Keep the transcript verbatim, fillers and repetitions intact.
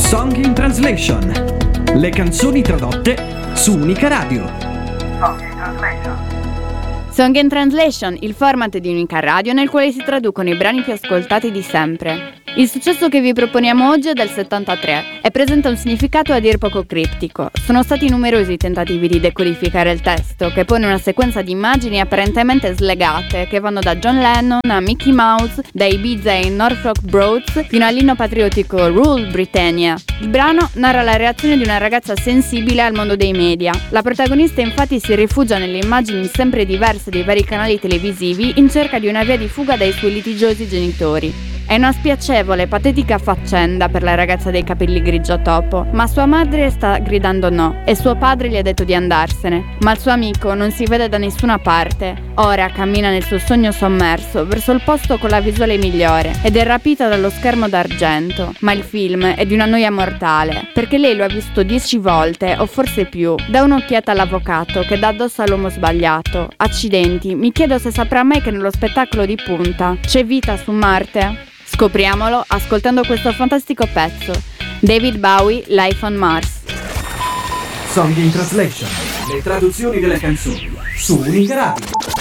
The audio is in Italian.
Song in Translation. Le canzoni tradotte su Unica Radio. Song in Translation. Song in Translation, il format di Unica Radio nel quale si traducono i brani più ascoltati di sempre. Il successo che vi proponiamo oggi è del settantatré e presenta un significato a dir poco criptico. Sono stati numerosi i tentativi di decodificare il testo, che pone una sequenza di immagini apparentemente slegate che vanno da John Lennon a Mickey Mouse, da Ibiza e Norfolk Broads fino all'inno patriottico Rule Britannia. Il brano narra la reazione di una ragazza sensibile al mondo dei media. La protagonista infatti si rifugia nelle immagini sempre diverse dei vari canali televisivi in cerca di una via di fuga dai suoi litigiosi genitori. È una spiacevole, patetica faccenda per la ragazza dei capelli grigio topo, ma sua madre sta gridando no e suo padre gli ha detto di andarsene, ma il suo amico non si vede da nessuna parte. Ora cammina nel suo sogno sommerso verso il posto con la visuale migliore ed è rapita dallo schermo d'argento, ma il film è di una noia mortale, perché lei lo ha visto dieci volte o forse più. Dà un'occhiata all'avvocato che dà addosso all'uomo sbagliato. Accidenti, mi chiedo se saprà mai che nello spettacolo di punta c'è vita su Marte? Scopriamolo ascoltando questo fantastico pezzo. David Bowie, Life on Mars. Song in Translation. Le traduzioni delle canzoni su Unica Radio.